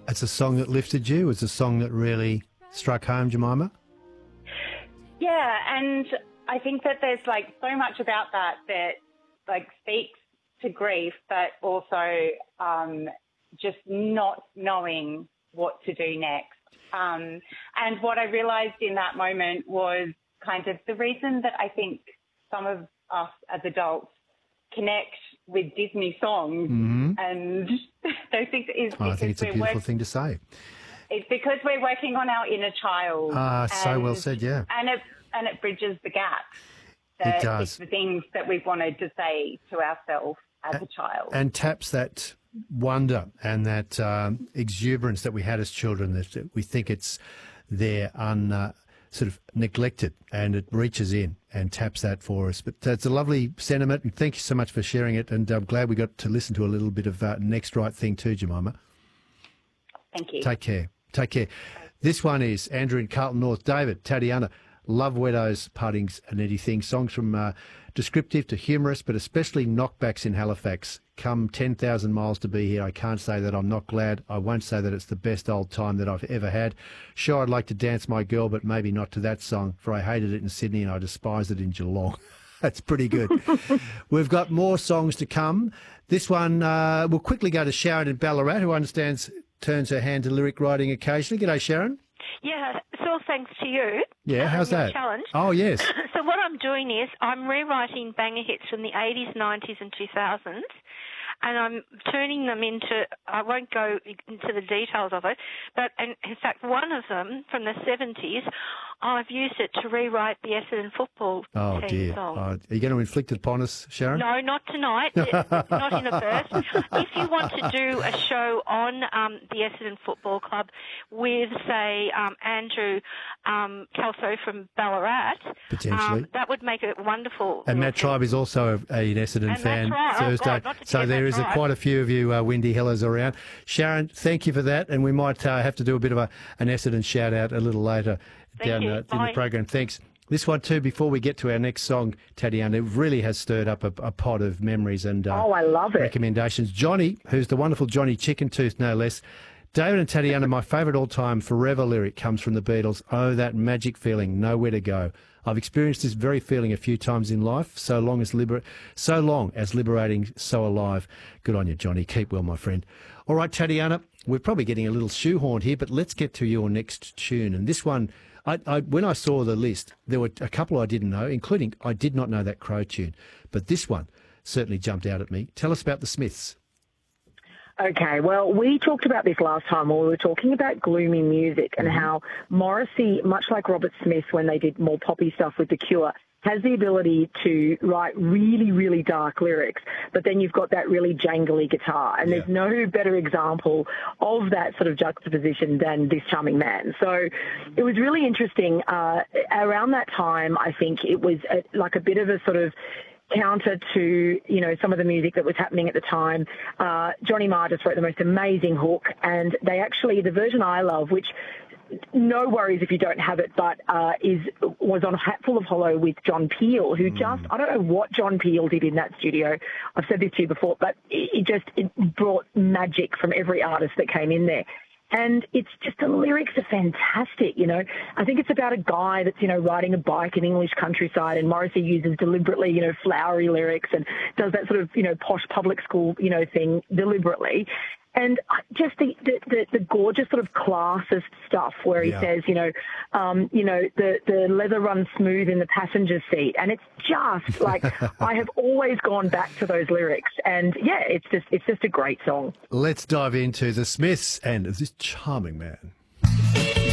It's a song that lifted you. It's a song that really struck home, Jemima. Yeah, and I think that there's so much about that speaks to grief, but also just not knowing what to do next. And what I realised in that moment was kind of the reason that I think some of us as adults connect with Disney songs and those things is I think it's a beautiful thing to say. It's because we're working on our inner child. So well said, yeah. And it bridges the gap. It does. It's the things that we've wanted to say to ourselves as a child. And taps that wonder and that exuberance that we had as children, that we think it's there sort of neglected, and it reaches in and taps that for us. But it's a lovely sentiment, and thank you so much for sharing it, and I'm glad we got to listen to a little bit of Next Right Thing too, Jemima. Thank you. Take care. Take care. This one is Andrew in Carlton North. David, Tatiana, love Weddow's Partings and Anything. Songs from descriptive to humorous, but especially knockbacks in Halifax. Come 10,000 miles to be here. I can't say that I'm not glad. I won't say that it's the best old time that I've ever had. Sure, I'd like to dance my girl, but maybe not to that song, for I hated it in Sydney and I despised it in Geelong. That's pretty good. We've got more songs to come. This one, we'll quickly go to Sharon in Ballarat, who understands turns her hand to lyric writing occasionally. G'day, Sharon. Yeah, it's all thanks to you. Yeah, how's that? Challenge. Oh, yes. So what I'm doing is I'm rewriting banger hits from the 80s, 90s and 2000s, and I'm turning them into, I won't go into the details of it, but in fact one of them from the 70s, I've used it to rewrite the Essendon football team song. Are you going to inflict it upon us, Sharon? No, not tonight. Not in a burst. If you want to do a show on the Essendon Football Club with, say, Andrew Kelso from Ballarat, potentially, that would make it wonderful. And Matt Tribe is also an Essendon fan. That's right. Thursday. So there is quite a few of you Windy Hillers around. Sharon, thank you for that, and we might have to do a bit of an Essendon shout out a little later down in the program. Thanks. This one too, before we get to our next song, Tatiana, it really has stirred up a pot of memories and I love it. Recommendations. Johnny, who's the wonderful Johnny Chicken Tooth, no less. David and Tatiana, my favourite all-time forever lyric comes from the Beatles. Oh, that magic feeling, nowhere to go. I've experienced this very feeling a few times in life. So long as liberating, so alive. Good on you, Johnny. Keep well, my friend. All right, Tatiana, we're probably getting a little shoehorned here, but let's get to your next tune. And this one, when I saw the list, there were a couple I didn't know, including I did not know that Crow tune. But this one certainly jumped out at me. Tell us about the Smiths. Okay, well, we talked about this last time when we were talking about gloomy music and how Morrissey, much like Robert Smith when they did more poppy stuff with The Cure, has the ability to write really, really dark lyrics, but then you've got that really jangly guitar. And there's no better example of that sort of juxtaposition than This Charming Man. So it was really interesting. Around that time, I think it was like a bit of a sort of counter to, some of the music that was happening at the time. Johnny Marr just wrote the most amazing hook, and they actually, the version I love, which no worries if you don't have it, but was on Hatful of Hollow with John Peel, who I don't know what John Peel did in that studio. I've said this to you before, but it brought magic from every artist that came in there. And it's just, the lyrics are fantastic, I think it's about a guy that's, riding a bike in English countryside, and Morrissey uses deliberately, flowery lyrics and does that sort of, posh public school, thing deliberately. And just the gorgeous sort of classist stuff where he says, the leather runs smooth in the passenger seat. And it's just like, I have always gone back to those lyrics. And yeah, it's just a great song. Let's dive into the Smiths and This Charming Man.